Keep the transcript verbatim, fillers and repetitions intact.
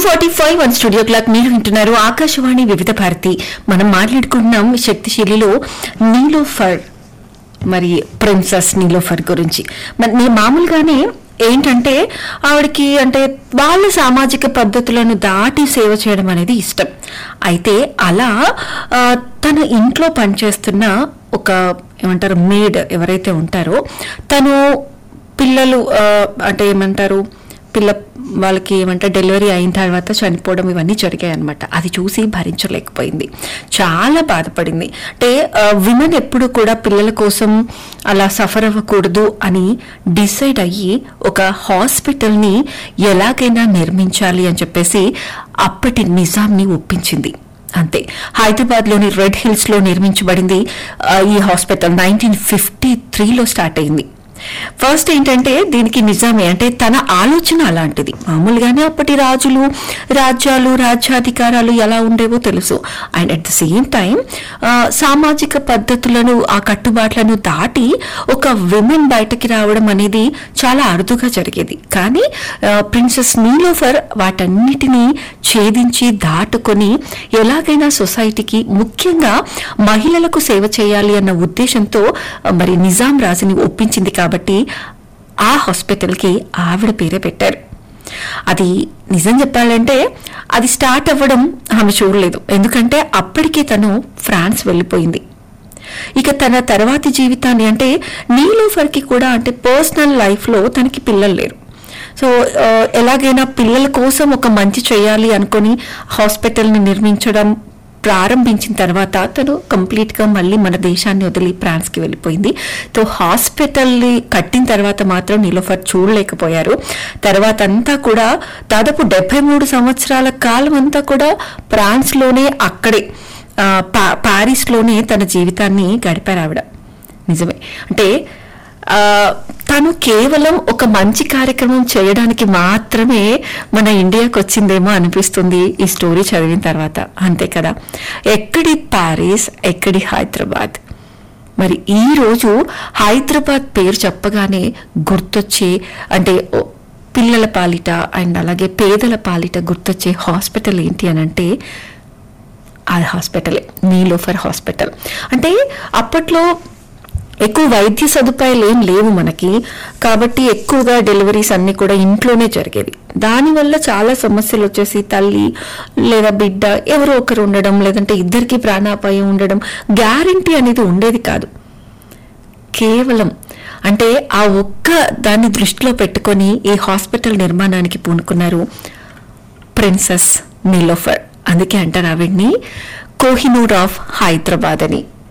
Forty five one studio clock మీరు వింటున్నారు ఆకాశవాణి వివిధ భారతి. మనం మాట్లాడుకుంటున్నాం శక్తిశీలిలో నీలోఫర్, మరి ప్రిన్సెస్ నీలోఫర్ గురించి. మరి మామూలుగానే ఏంటంటే ఆవిడకి అంటే వాళ్ళ సామాజిక పద్ధతులను దాటి సేవ చేయడం అనేది ఇష్టం. అయితే అలా తన ఇంట్లో పనిచేస్తున్న ఒక ఏమంటారు మేడ్ ఎవరైతే ఉంటారో తను పిల్లలు అంటే ఏమంటారు పిల్ల వాళ్ళకి ఏమంటారు డెలివరీ అయిన తర్వాత చనిపోవడం ఇవన్నీ జరిగాయి అనమాట. అది చూసి భరించలేకపోయింది, చాలా బాధపడింది. అంటే విమెన్ ఎప్పుడు కూడా పిల్లల కోసం అలా సఫర్ అవ్వకూడదు అని డిసైడ్ అయ్యి ఒక హాస్పిటల్ని ఎలాగైనా నిర్మించాలి అని చెప్పేసి అప్పటి నిజాంని ఒప్పించింది. అంతే, హైదరాబాద్ లోని రెడ్ హిల్స్ లో నిర్మించబడింది ఈ హాస్పిటల్. నైన్టీన్ ఫిఫ్టీ త్రీలో స్టార్ట్ అయింది. ఫస్ట్ ఏంటంటే దీనికి నిజామే అంటే తన ఆలోచన అలాంటిది. మామూలుగానే అప్పటి రాజులు రాజ్యాలు రాజ్యాధికారాలు ఎలా ఉండేవో తెలుసు. And at the same time సామాజిక పద్ధతులను ఆ కట్టుబాట్లను దాటి ఒక విమెన్ బయటకి రావడం అనేది చాలా అరుదుగా జరిగేది. కానీ ప్రిన్సెస్ నీలోఫర్ వాటన్నిటినీ ఛేదించి దాటుకొని ఎలాగైనా సొసైటీకి ముఖ్యంగా మహిళలకు సేవ చేయాలి అన్న ఉద్దేశంతో మరి నిజాం రాజుని ఒప్పించింది. కాబట్టి ఆ హాస్పిటల్కి ఆవిడ పేరే పెట్టారు. అది నిజం చెప్పాలంటే అది స్టార్ట్ అవ్వడం ఆమె చూడలేదు, ఎందుకంటే అప్పటికే తను ఫ్రాన్స్ వెళ్ళిపోయింది. ఇక తన తర్వాతి జీవితాన్ని అంటే నీలోఫర్కి కూడా అంటే పర్సనల్ లైఫ్లో తనకి పిల్లలు లేరు. సో ఎలాగైనా పిల్లల కోసం ఒక మంచి చేయాలి అనుకుని హాస్పిటల్ని నిర్మించడం ప్రారంభించిన తర్వాత తను కంప్లీట్గా మళ్ళీ మన దేశాన్ని వదిలి ఫ్రాన్స్కి వెళ్ళిపోయింది. సో హాస్పిటల్ని కట్టిన తర్వాత మాత్రం నీలోఫర్ చూడలేకపోయారు. తర్వాత అంతా కూడా దాదాపు డెబ్బై మూడు సంవత్సరాల కాలం అంతా కూడా ఫ్రాన్స్లోనే అక్కడే ప్యారిస్లోనే తన జీవితాన్ని గడిపారు ఆవిడ. నిజమే అంటే తను కేవలం ఒక మంచి కార్యక్రమం చేయడానికి మాత్రమే మన ఇండియాకి వచ్చిందేమో అనిపిస్తుంది ఈ స్టోరీ చదివిన తర్వాత. అంతే కదా, ఎక్కడి ప్యారిస్ ఎక్కడి హైదరాబాద్. మరి ఈ రోజు హైదరాబాద్ పేరు చెప్పగానే గుర్తొచ్చే అంటే పిల్లల పాలిట అండ్ అలాగే పేదల పాలిట గుర్తొచ్చే హాస్పిటల్ ఏంటి అని అంటే ఆ హాస్పిటలే, నీలోఫర్ హాస్పిటల్. అంటే అప్పట్లో ఎక్కువ వైద్య సదుపాయాలు ఏం లేవు మనకి, కాబట్టి ఎక్కువగా డెలివరీస్ అన్ని కూడా ఇంట్లోనే జరిగేవి. దానివల్ల చాలా సమస్యలు వచ్చేసి తల్లి లేదా బిడ్డ ఎవరో ఒకరు ఉండడం, లేదంటే ఇద్దరికి ప్రాణాపాయం ఉండడం, గ్యారంటీ అనేది ఉండేది కాదు. కేవలం అంటే ఆ ఒక్క దాన్ని దృష్టిలో పెట్టుకొని ఈ హాస్పిటల్ నిర్మాణానికి పూనుకున్నారు ప్రిన్సెస్ నీలోఫర్. అందుకే అంటారు ఆవిడ్ని కోహినూర్ ఆఫ్ హైదరాబాద్ అని.